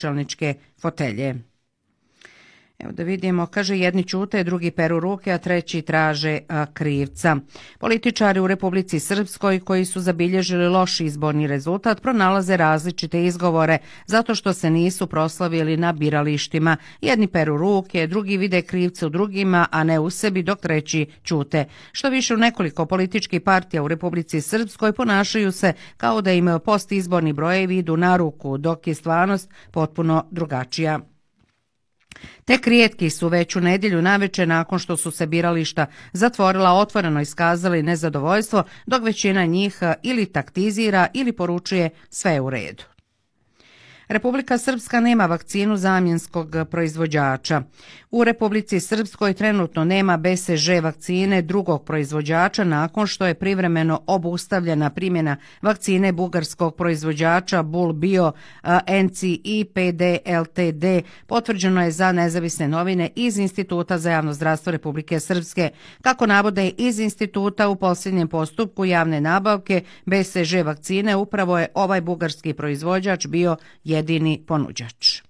čelničke fotelje. Evo da vidimo, kaže, jedni ćute, drugi peru ruke, a treći traže krivca. Političari u Republici Srpskoj koji su zabilježili loš izborni rezultat pronalaze različite izgovore zato što se nisu proslavili na biralištima. Jedni peru ruke, drugi vide krivce u drugima, a ne u sebi, dok treći ćute. Što više, u nekoliko političkih partija u Republici Srpskoj ponašaju se kao da im postizborni brojevi idu na ruku, dok je stvarnost potpuno drugačija. Tek rijetki su već u nedjelju navečer nakon što su se birališta zatvorila otvoreno iskazali nezadovoljstvo, dok većina njih ili taktizira ili poručuje sve je u redu. Republika Srpska nema vakcinu zamjenskog proizvođača. U Republici Srpskoj trenutno nema BCG vakcine drugog proizvođača nakon što je privremeno obustavljena primjena vakcine bugarskog proizvođača Bulbio NCI-PD Ltd. Potvrđeno je za nezavisne novine iz Instituta za javno zdravstvo Republike Srpske. Kako navode iz instituta, u posljednjem postupku javne nabavke BCG vakcine upravo je ovaj bugarski proizvođač bio jedini ponuđač.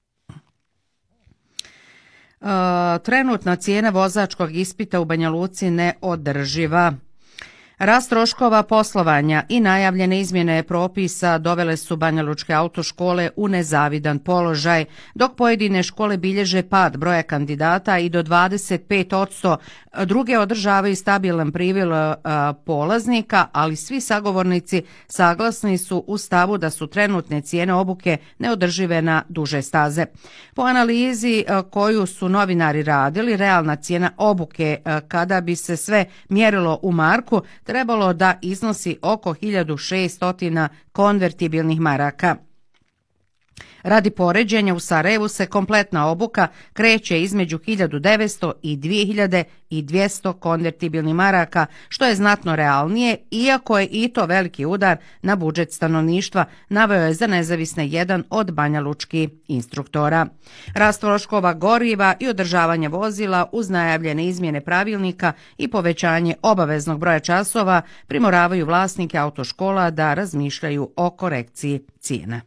Trenutna cijena vozačkog ispita u Banja Luci neodrživa. Rast troškova poslovanja i najavljene izmjene propisa dovele su banjalučke autoškole u nezavidan položaj, dok pojedine škole bilježe pad broja kandidata i do 25%, druge održavaju stabilan priliv polaznika, ali svi sagovornici saglasni su u stavu da su trenutne cijene obuke neodržive na duže staze. Po analizi koju su novinari radili, realna cijena obuke kada bi se sve mjerilo u marku trebalo da iznosi oko 1600 konvertibilnih maraka. Radi poređenja, u Sarajevu se kompletna obuka kreće između 1900 i 2200 konvertibilnih maraka, što je znatno realnije, iako je i to veliki udar na budžet stanovništva, naveo je za nezavisne jedan od banjalučkih instruktora. Rast troškova goriva i održavanje vozila uz najavljene izmjene pravilnika i povećanje obaveznog broja časova primoravaju vlasnike autoškola da razmišljaju o korekciji cijena.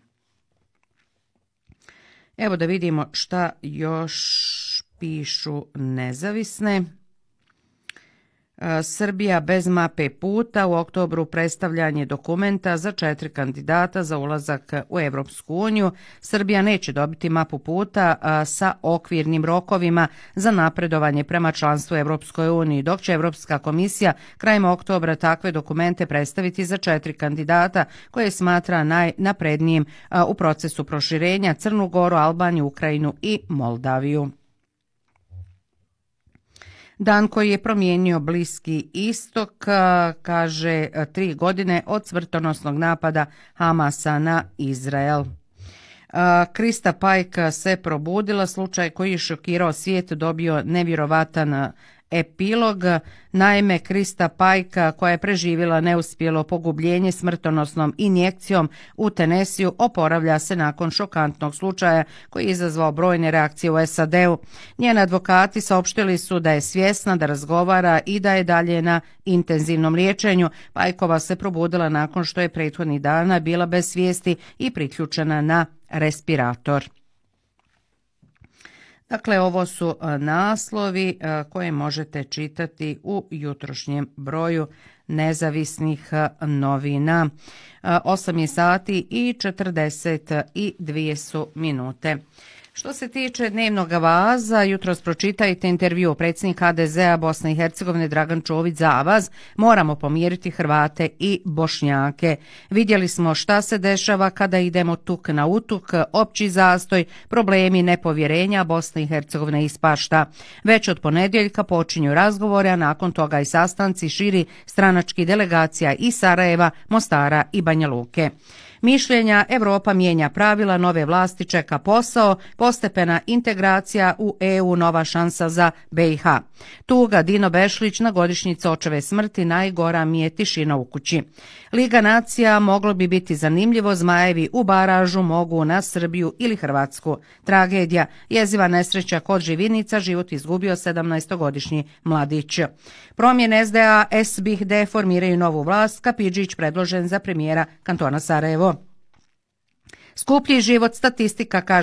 Evo da vidimo šta još pišu nezavisne. Srbija bez mape puta, u oktobru predstavljanje dokumenta za 4 kandidata za ulazak u Evropsku uniju. Srbija neće dobiti mapu puta sa okvirnim rokovima za napredovanje prema članstvu Evropskoj uniji, dok će Evropska komisija krajem oktobra takve dokumente predstaviti za 4 kandidata koje smatra najnaprednijim u procesu proširenja: Crnu Goru, Albaniju, Ukrajinu i Moldaviju. Dan koji je promijenio Bliski istok, kaže 3 godine od smrtonosnog napada Hamasa na Izrael. Krista Pajk se probudila, slučaj koji je šokirao svijet dobio nevjerovatan epilog. Naime, Krista Pajka, koja je preživjela neuspjelo pogubljenje smrtonosnom injekcijom u Tenesiju, oporavlja se nakon šokantnog slučaja koji je izazvao brojne reakcije u SAD-u. Njeni advokati saopštili su da je svjesna, da razgovara i da je dalje na intenzivnom liječenju. Pajkova se probudila nakon što je prethodnih dana bila bez svijesti i priključena na respirator. Dakle, ovo su naslovi koje možete čitati u jutrošnjem broju nezavisnih novina. 8 je sati i 42 su minute. Što se tiče dnevnog vaza, jutros pročitajte intervju predsjednik HDZ-a Bosne i Hercegovine Dragan Čović za Avaz. Moramo pomiriti Hrvate i Bošnjake. Vidjeli smo šta se dešava kada idemo tuk na utuk, opći zastoj, problemi nepovjerenja, Bosna i Hercegovina ispašta. Već od ponedjeljka počinju razgovore, a nakon toga i sastanci širi stranački delegacija iz Sarajeva, Mostara i Banja Luke. Mišljenja: Evropa mijenja pravila, nove vlasti čeka posao, postepena integracija u EU, nova šansa za BiH. Tuga Dino Bešlić na godišnjicu očeve smrti, najgora mi je tišina u kući. Liga nacija: moglo bi biti zanimljivo, Zmajevi u baražu mogu na Srbiju ili Hrvatsku. Tragedija: jeziva nesreća kod Živinica, život izgubio 17-godišnji mladić. Promjene SDA SBHD formiraju novu vlast, Kapidžić predložen za premijera kantona Sarajevo. Skuplji život, statistika kaže